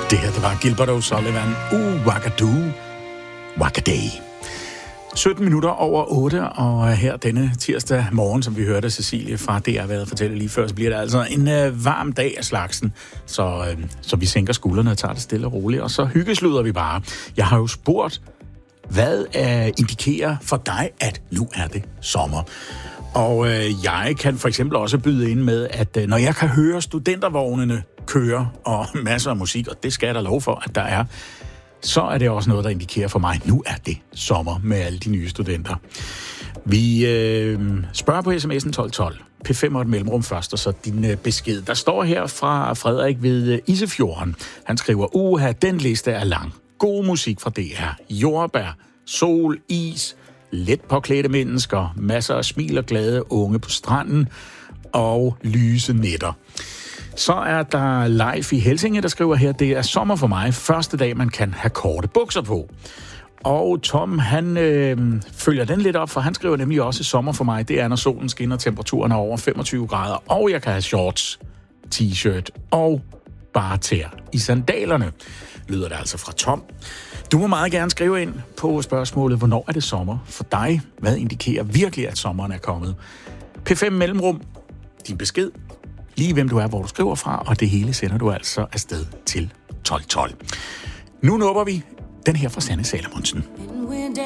Det her, det var Gilbert O'Sullivan. Wagadoo, Wagaday. 17 minutter over 8, og her denne tirsdag morgen, som vi hørte Cecilie fra DR været fortælle lige før, så bliver det altså en varm dag af slagsen. Så vi sænker skuldrene og tager det stille og roligt, og så hyggesluder vi bare. Jeg har jo spurgt, hvad indikerer for dig, at nu er det sommer? Og jeg kan for eksempel også byde ind med, at når jeg kan høre studentervognene køre, og masser af musik, og det skal jeg da lov for, at der er, så er det også noget, der indikerer for mig, nu er det sommer med alle de nye studenter. Vi spørger på sms'en 1212. P5 og et mellemrum først, og så din besked. Der står her fra Frederik ved Isefjorden. Han skriver, den liste er lang. God musik fra DR. Jordbær, sol, is, let påklædte mennesker, masser af smil og glade unge på stranden og lyse nætter. Så er der Leif i Helsinge, der skriver her, det er sommer for mig, første dag man kan have korte bukser på. Og Tom, han følger den lidt op, for han skriver nemlig også, sommer for mig, det er, når solen skinner, temperaturen er over 25 grader, og jeg kan have shorts, t-shirt og bare tæer i sandalerne, lyder det altså fra Tom. Du må meget gerne skrive ind på spørgsmålet, hvornår er det sommer for dig? Hvad indikerer virkelig, at sommeren er kommet? P5 mellemrum, din besked, lige hvem du er, hvor du skriver fra, og det hele sender du altså afsted til 1212. Nu nupper vi den her fra Sanne Salomonsen.